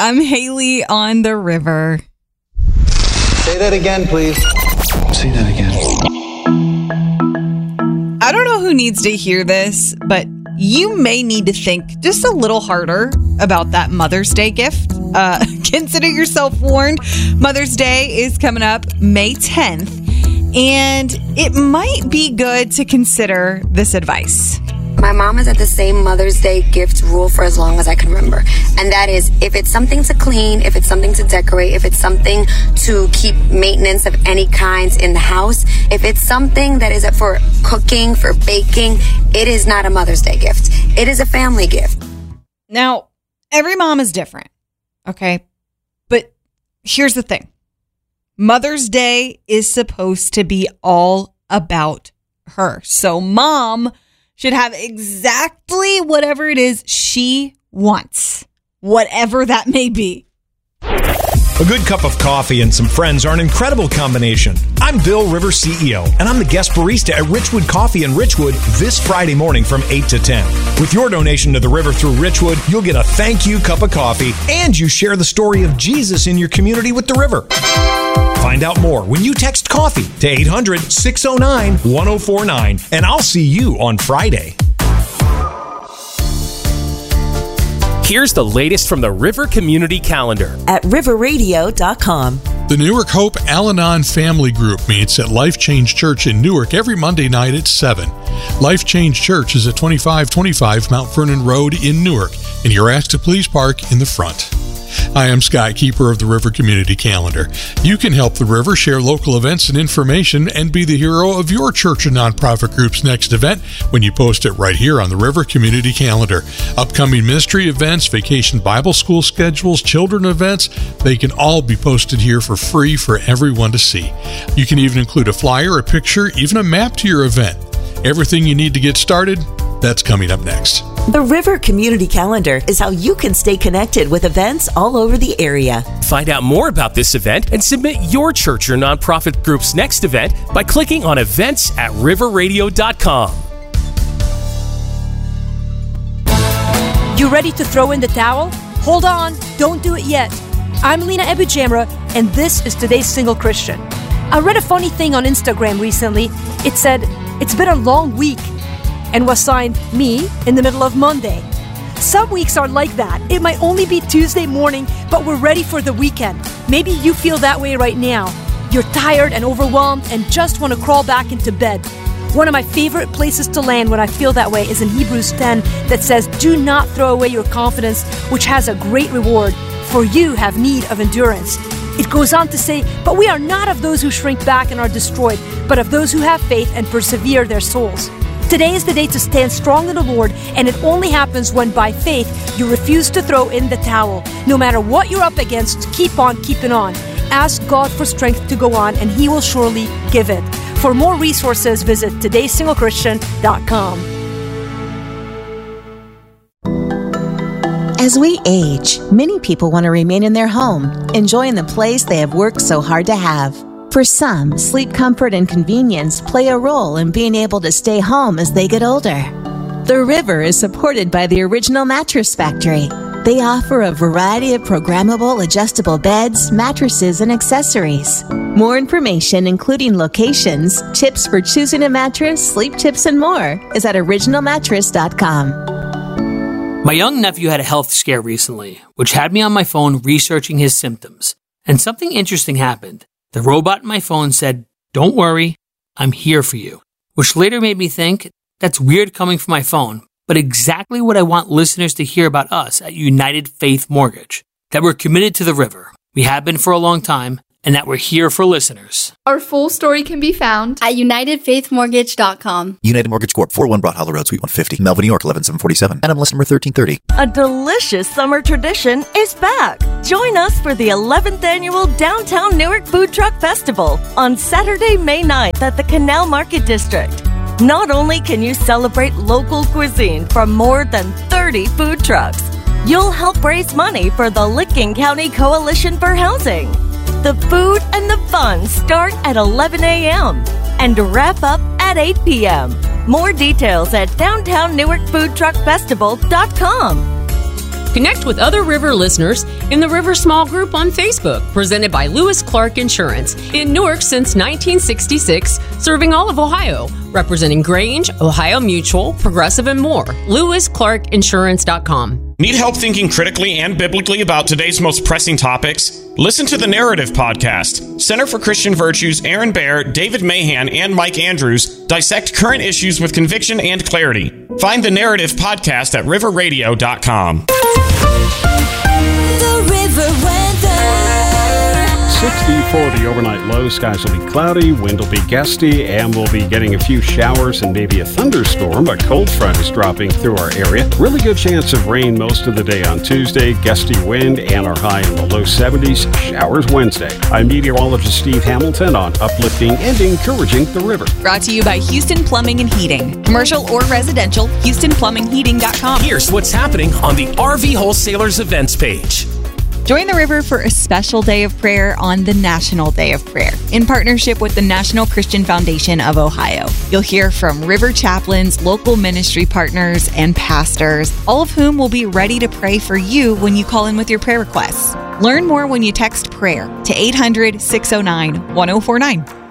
I'm Haley on the river. Say that again, please. Say that again. I don't know who needs to hear this, but you may need to think just a little harder about that Mother's Day gift. Consider yourself warned. Mother's Day is coming up May 10th, and it might be good to consider this advice. My mom has had the same Mother's Day gift rule for as long as I can remember. And that is, if it's something to clean, if it's something to decorate, if it's something to keep maintenance of any kinds in the house, if it's something that is for cooking, for baking, it is not a Mother's Day gift. It is a family gift. Now, every mom is different, okay? But here's the thing. Mother's Day is supposed to be all about her. So mom should have exactly whatever it is she wants, whatever that may be. A good cup of coffee and some friends are an incredible combination. I'm Bill River CEO, and I'm the guest barista at Richwood Coffee in Richwood this Friday morning from 8 to 10. With your donation to the river through Richwood, you'll get a thank you cup of coffee, and you share the story of Jesus in your community with the river. Find out more when you text coffee to 800-609-1049, and I'll see you on Friday. Here's the latest from the River Community Calendar at riverradio.com. The Newark Hope Al-Anon Family Group meets at Life Change Church in Newark every Monday night at 7. Life Change Church is at 2525 Mount Vernon Road in Newark, and you're asked to please park in the front. Hi, I'm Scott, keeper of the River Community Calendar. You can help the River share local events and information and be the hero of your church or nonprofit group's next event when you post it right here on the River Community Calendar. Upcoming ministry events, vacation Bible school schedules, children events, they can all be posted here for free for everyone to see. You can even include a flyer, a picture, even a map to your event. Everything you need to get started, that's coming up next. The River Community Calendar is how you can stay connected with events all over the area. Find out more about this event and submit your church or nonprofit group's next event by clicking on events at riverradio.com. You ready to throw in the towel? Hold on, don't do it yet. I'm Lena Ebujamra, and this is today's Single Christian. I read a funny thing on Instagram recently. It said, "It's been a long week," and was signed me in the middle of Monday. Some weeks are like that. It might only be Tuesday morning, but we're ready for the weekend. Maybe you feel that way right now. You're tired and overwhelmed and just want to crawl back into bed. One of my favorite places to land when I feel that way is in Hebrews 10 that says, "Do not throw away your confidence, which has a great reward, for you have need of endurance." It goes on to say, "But we are not of those who shrink back and are destroyed, but of those who have faith and persevere their souls." Today is the day to stand strong in the Lord, and it only happens when by faith you refuse to throw in the towel. No matter what you're up against, keep on keeping on. Ask God for strength to go on, and He will surely give it. For more resources, visit todaysinglechristian.com. As we age, many people want to remain in their home, enjoying the place they have worked so hard to have. For some, sleep comfort and convenience play a role in being able to stay home as they get older. The River is supported by the Original Mattress Factory. They offer a variety of programmable adjustable beds, mattresses, and accessories. More information, including locations, tips for choosing a mattress, sleep tips, and more, is at originalmattress.com. My young nephew had a health scare recently, which had me on my phone researching his symptoms. And something interesting happened. The robot in my phone said, "Don't worry, I'm here for you," which later made me think, that's weird coming from my phone, but exactly what I want listeners to hear about us at United Faith Mortgage, that we're committed to the River. We have been for a long time, and that we're here for listeners. Our full story can be found at UnitedFaithMortgage.com. United Mortgage Corp., 401 Broad Hollow Road, Suite 150, Melvin, New York, 11747. NMLS number 1330. A delicious summer tradition is back. Join us for the 11th annual Downtown Newark Food Truck Festival on Saturday, May 9th at the Canal Market District. Not only can you celebrate local cuisine from more than 30 food trucks, you'll help raise money for the Licking County Coalition for Housing. The food and the fun start at 11 a.m. and wrap up at 8 p.m. More details at DowntownNewarkFoodTruckFestival.com. Connect with other River listeners in the River Small Group on Facebook, presented by Lewis Clark Insurance. In Newark since 1966, serving all of Ohio, representing Grange, Ohio Mutual, Progressive, and more. LewisClarkInsurance.com. Need help thinking critically and biblically about today's most pressing topics? Listen to the Narrative Podcast. Center for Christian Virtues, Aaron Baer, David Mahan, and Mike Andrews dissect current issues with conviction and clarity. Find the Narrative Podcast at riverradio.com. The River Weather. 60 for the overnight low. Skies will be cloudy, wind will be gusty, and we'll be getting a few showers and maybe a thunderstorm. A cold front is dropping through our area. Really good chance of rain most of the day on Tuesday. Gusty wind and our high in the low 70s. Showers Wednesday. I'm meteorologist Steve Hamilton on uplifting and encouraging the river. Brought to you by Houston Plumbing and Heating. Commercial or residential, HoustonPlumbingHeating.com. Here's what's happening on the RV Wholesalers events page. Join the river for a special day of prayer on the National Day of Prayer in partnership with the National Christian Foundation of Ohio. You'll hear from river chaplains, local ministry partners, and pastors, all of whom will be ready to pray for you when you call in with your prayer requests. Learn more when you text prayer to 800-609-1049.